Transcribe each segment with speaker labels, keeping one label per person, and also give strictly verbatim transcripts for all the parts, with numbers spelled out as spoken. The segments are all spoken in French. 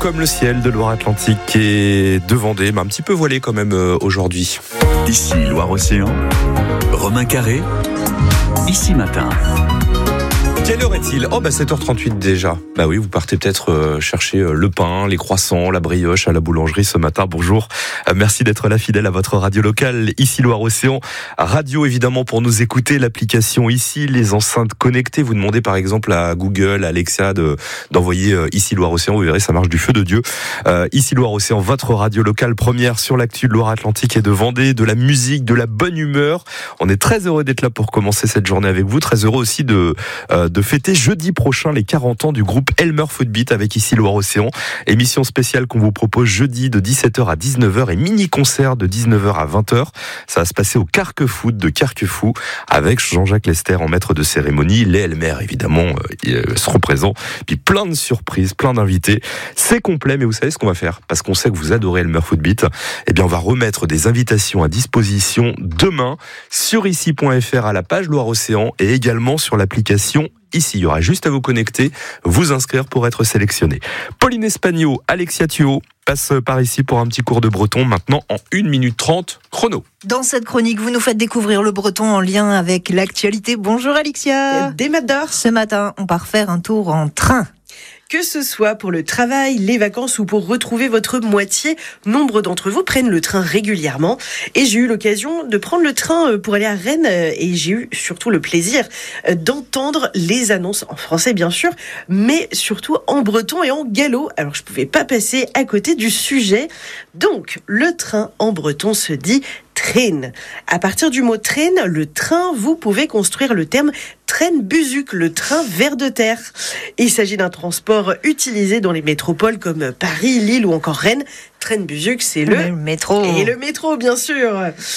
Speaker 1: comme le ciel de Loire-Atlantique et de Vendée, mais un petit peu voilé quand même euh, aujourd'hui.
Speaker 2: Ici Loire-Océan, Romain Carré, Ici Matin.
Speaker 1: Quelle heure est-il ? Oh bah sept heures trente-huit déjà. Bah oui, vous partez peut-être euh, chercher euh, le pain, les croissants, la brioche à la boulangerie ce matin. Bonjour, euh, merci d'être là fidèle à votre radio locale, Ici Loire-Océan. Radio évidemment pour nous écouter, l'application Ici, les enceintes connectées. Vous demandez par exemple à Google, à Alexa de, d'envoyer euh, Ici Loire-Océan, vous verrez ça marche du feu de Dieu. Euh, Ici Loire-Océan, votre radio locale première sur l'actu de Loire-Atlantique et de Vendée, de la musique, de la bonne humeur. On est très heureux d'être là pour commencer cette journée avec vous, très heureux aussi de... Euh, de fêter jeudi prochain les quarante ans du groupe Elmer Footbeat avec Ici Loire-Océan. Émission spéciale qu'on vous propose jeudi de dix-sept heures à dix-neuf heures et mini-concert de dix-neuf heures à vingt heures. Ça va se passer au Carquefou de Carquefou avec Jean-Jacques Lester en maître de cérémonie. Les Elmer évidemment euh, seront présents. Puis plein de surprises, plein d'invités. C'est complet, mais vous savez ce qu'on va faire ? Parce qu'on sait que vous adorez Elmer Footbeat. Eh bien on va remettre des invitations à disposition demain sur ici point f r à la page Loire-Océan et également sur l'application Ici, il y aura juste à vous connecter, vous inscrire pour être sélectionné. Pauline Espagno, Alexia Thuot passe par ici pour un petit cours de breton, maintenant en une minute trente, chrono.
Speaker 3: Dans cette chronique, vous nous faites découvrir le breton en lien avec l'actualité. Bonjour Alexia.
Speaker 4: Des Madors.
Speaker 3: Ce matin, on part faire un tour en train.
Speaker 4: Que ce soit pour le travail, les vacances ou pour retrouver votre moitié, nombre d'entre vous prennent le train régulièrement. Et j'ai eu l'occasion de prendre le train pour aller à Rennes et j'ai eu surtout le plaisir d'entendre les annonces en français bien sûr, mais surtout en breton et en gallo. Alors je pouvais pas passer à côté du sujet. Donc le train en breton se dit train. À partir du mot train, le train, vous pouvez construire le terme train-buzuc, le train vers de terre. Il s'agit d'un transport utilisé dans les métropoles comme Paris, Lille ou encore Rennes. Train-buzuc, c'est le...
Speaker 3: le métro.
Speaker 4: Et le métro, bien sûr.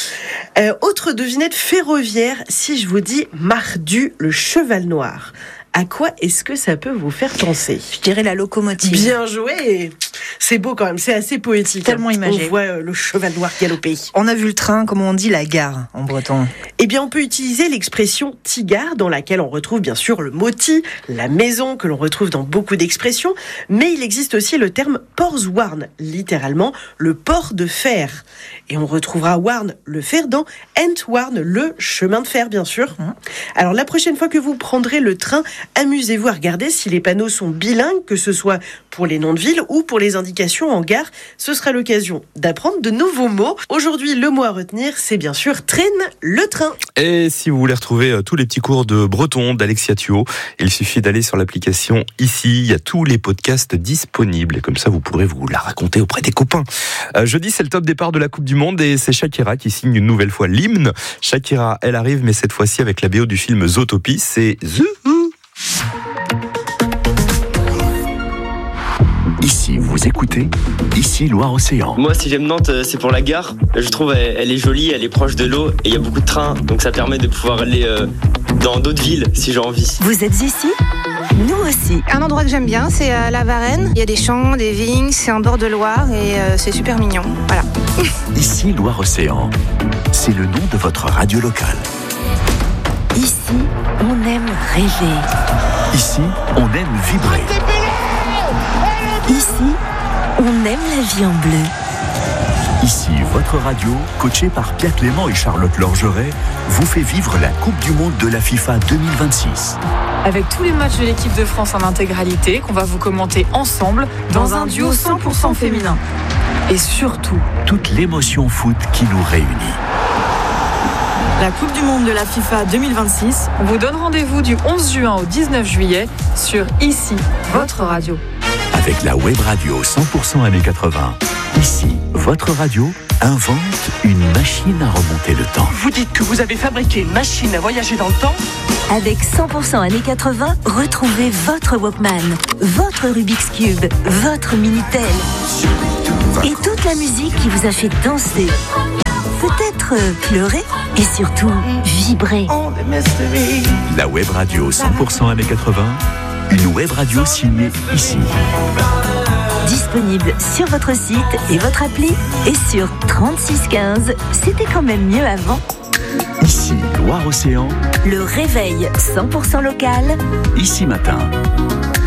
Speaker 4: Euh, autre devinette ferroviaire, si je vous dis Mardu, le cheval noir. À quoi est-ce que ça peut vous faire penser ?
Speaker 3: Je dirais la locomotive.
Speaker 4: Bien joué. C'est beau quand même, c'est assez poétique.
Speaker 3: Tellement imagé.
Speaker 4: On voit euh, le cheval noir galoper.
Speaker 3: On a vu le train, comme on dit, la gare en breton.
Speaker 4: Eh bien, on peut utiliser l'expression tigare, dans laquelle on retrouve bien sûr le mot ti, la maison, que l'on retrouve dans beaucoup d'expressions, mais il existe aussi le terme porswarn, littéralement le port de fer. Et on retrouvera warn, le fer, dans Entwarn, le chemin de fer, bien sûr. Mmh. Alors, la prochaine fois que vous prendrez le train, amusez-vous à regarder si les panneaux sont bilingues, que ce soit pour les noms de villes ou pour les indications en gare. Ce sera l'occasion d'apprendre de nouveaux mots. Aujourd'hui, le mot à retenir, c'est bien sûr train, le train.
Speaker 1: Et si vous voulez retrouver tous les petits cours de breton d'Alexia Thuot, il suffit d'aller sur l'application Ici. Il y a tous les podcasts disponibles et comme ça, vous pourrez vous la raconter auprès des copains. Euh, jeudi, c'est le top départ de la Coupe du Monde et c'est Shakira qui signe une nouvelle fois l'hymne. Shakira, elle arrive, mais cette fois-ci avec la B O du film Zootopie, c'est Zouhou.
Speaker 2: Ici, vous écoutez Ici Loire-Océan.
Speaker 5: Moi, si j'aime Nantes, c'est pour la gare. Je trouve elle, elle est jolie, elle est proche de l'eau et il y a beaucoup de trains, donc ça permet de pouvoir aller euh, dans d'autres villes si j'ai envie.
Speaker 6: Vous êtes ici ? Nous aussi.
Speaker 7: Un endroit que j'aime bien, c'est à la Varenne. Il y a des champs, des vignes, c'est en bord de Loire et euh, c'est super mignon. Voilà.
Speaker 2: Ici Loire-Océan, c'est le nom de votre radio locale.
Speaker 6: Ici, on aime rêver.
Speaker 2: Ici, on aime vibrer.
Speaker 6: Ici, on aime la vie en bleu.
Speaker 2: Ici, votre radio, coachée par Pierre Clément et Charlotte Lorgeret, vous fait vivre la Coupe du Monde de la FIFA deux mille vingt-six.
Speaker 8: Avec tous les matchs de l'équipe de France en intégralité, qu'on va vous commenter ensemble dans, dans un duo cent pour cent féminin. Et surtout,
Speaker 2: toute l'émotion foot qui nous réunit.
Speaker 8: La Coupe du Monde de la FIFA deux mille vingt-six, on vous donne rendez-vous du onze juin au dix-neuf juillet sur Ici, votre radio.
Speaker 2: Avec la web radio cent pour cent années quatre-vingts, Ici, votre radio invente une machine à remonter le temps.
Speaker 9: Vous dites que vous avez fabriqué une machine à voyager dans le temps ?
Speaker 6: Avec cent pour cent années quatre-vingts, retrouvez votre Walkman, votre Rubik's Cube, votre Minitel et toute la musique qui vous a fait danser, peut-être pleurer et surtout vibrer.
Speaker 2: La web radio cent pour cent années quatre-vingts, une web radio signée Ici.
Speaker 6: Disponible sur votre site et votre appli et sur trente-six quinze. C'était quand même mieux avant.
Speaker 2: Ici, Loire-Océan.
Speaker 6: Le réveil cent pour cent local.
Speaker 2: Ici Matin.